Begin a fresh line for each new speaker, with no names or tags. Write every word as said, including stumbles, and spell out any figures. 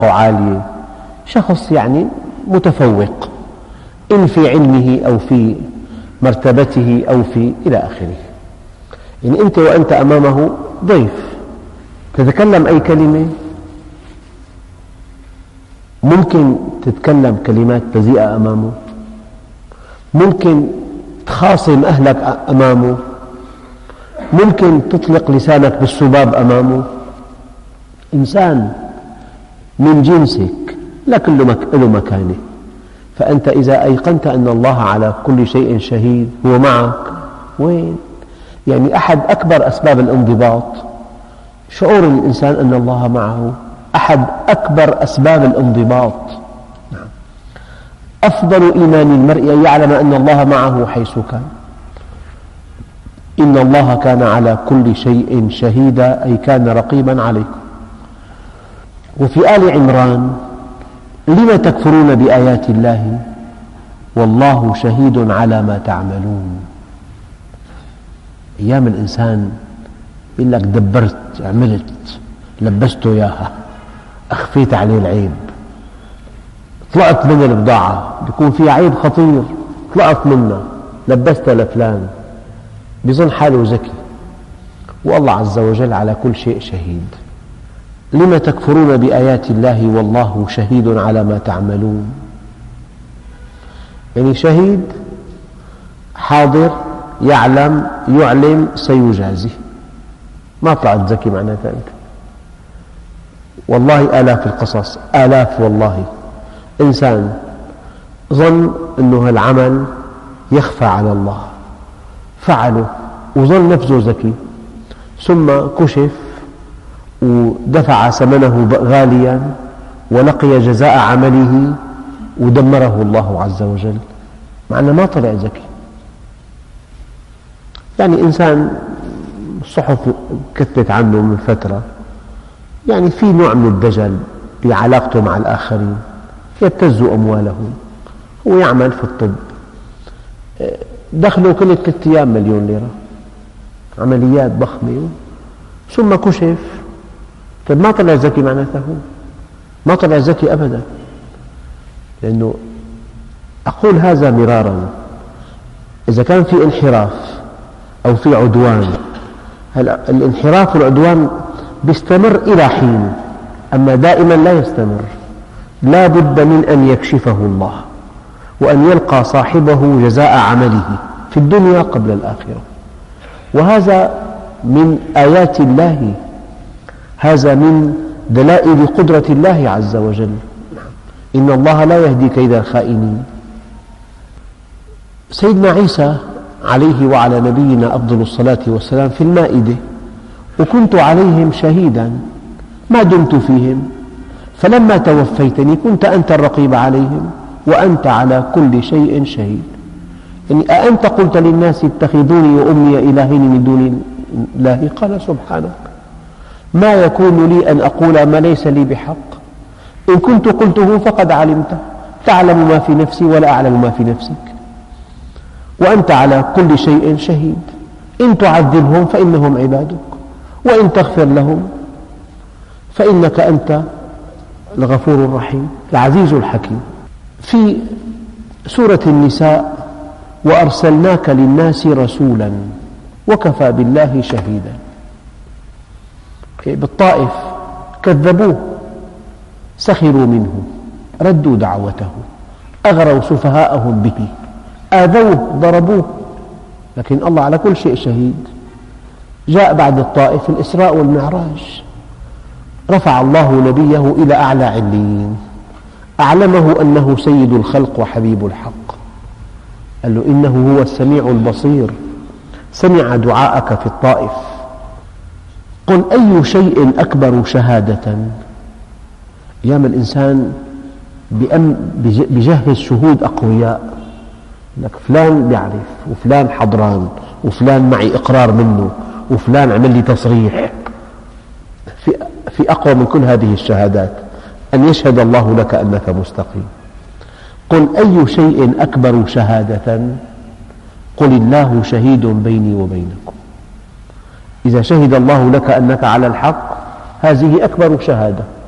عالية، شخص يعني متفوق إن في علمه أو في مرتبته أو في إلى آخره. يعني أنت وأنت أمامه ضيف تتكلم أي كلمة، ممكن تتكلم كلمات بذيئة أمامه، ممكن تخاصم أهلك أمامه، ممكن تطلق لسانك بالسباب أمامه. إنسان من جنسك لكن له مكانة. فأنت إذا أيقنت أن الله على كل شيء شهيد هو معك، وين؟ يعني أحد أكبر أسباب الانضباط شعور الإنسان أن الله معه، أحد أكبر أسباب الانضباط. أفضل إيمان المرء أن يعلم أن الله معه حيث كان. إن الله كان على كل شيء شهيدا، أي كان رقيبا عليكم. وفي آل عمران: لم تكفرون بآيات الله والله شهيد على ما تعملون. أيام الإنسان يقول لك دبرت، عملت، لبسته إياها، أخفيت عليه العيب، طلعت من البضاعة، بيكون فيها عيب خطير، طلعت منها، لبستها لفلان، بيظن حاله ذكي. والله عز وجل على كل شيء شهيد. لم تكفرون بآيات الله والله شهيد على ما تعملون. يعني شهيد، حاضر، يعلم، يعلم، سيجازي. ما طلعت ذكي معناتها أنت. والله آلاف القصص، آلاف والله. إنسان ظن أنه العمل يخفى على الله، فعله وظن نفسه ذكي، ثم كشف ودفع ثمنه غاليا ولقي جزاء عمله ودمره الله عز وجل، مع أنه ما طلع ذكي. يعني إنسان الصحف كتبت عنه من فترة، يعني في نوع من الدجل بعلاقته مع الآخرين، يبتز أموالهم. هو يعمل في الطب، دخله كل ثلاثة أيام مليون ليرة، عمليات ضخمة، ثم كشف. طيب ما طلع ذكي معناته؟ ما طلع ذكي أبدا. لأنه أقول هذا مرارا، إذا كان في انحراف أو في عدوان، الانحراف والعدوان بيستمر إلى حين، أما دائما لا يستمر. لا بد من أن يكشفه الله وأن يلقى صاحبه جزاء عمله في الدنيا قبل الآخرة. وهذا من آيات الله، هذا من دلائل قدرة الله عز وجل. إن الله لا يهدي كيد الخائنين. سيدنا عيسى عليه وعلى نبينا أفضل الصلاة والسلام في المائدة: وكنت عليهم شهيدا ما دمت فيهم فلما توفيتني كنت أنت الرقيب عليهم وأنت على كل شيء شهيد. يعني أأنت قلت للناس اتخذوني وأمي إلهين من دون الله؟ قال سبحانك ما يكون لي أن أقول ما ليس لي بحق، إن كنت قلته فقد علمته، تعلم ما في نفسي ولا أعلم ما في نفسك، وأنت على كل شيء شهيد. إن تعذبهم فإنهم عبادك وإن تغفر لهم فإنك أنت الغفور الرحيم العزيز الحكيم. في سورة النساء: وأرسلناك للناس رسولا وكفى بالله شهيدا. بالطائف كذبوه، سخروا منه، ردوا دعوته، أغروا سفهاءهم به، آذوه، ضربوه، لكن الله على كل شيء شهيد. جاء بعد الطائف الإسراء والمعراج، رفع الله نبيه إلى أعلى عليين، أعلمه أنه سيد الخلق وحبيب الحق، قال له إنه هو السميع البصير، سمع دعاءك في الطائف. قل أي شيء أكبر شهادة. أيام الإنسان بيجهز شهود أقوياء، لك فلان بيعرف وفلان حضران وفلان معي إقرار منه وفلان عمل لي تصريح. في, في أقوى من كل هذه الشهادات أن يشهد الله لك أنك مستقيم. قل أي شيء أكبر شهادة. قل الله شهيد بيني وبينكم. إذا شهد الله لك أنك على الحق هذه أكبر شهادة.